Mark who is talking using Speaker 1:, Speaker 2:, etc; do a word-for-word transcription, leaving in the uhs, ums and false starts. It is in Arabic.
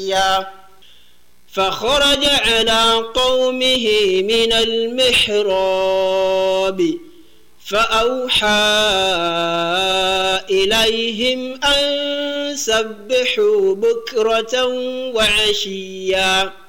Speaker 1: فخرج على قومه من المحراب فأوحى إليهم أن سبحوا بكرة وعشيا